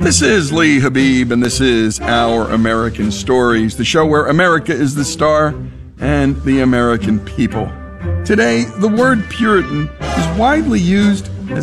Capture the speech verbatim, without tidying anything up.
This is Lee Habib, and this is Our American Stories, the show where America is the star and the American people. Today, the word Puritan is widely used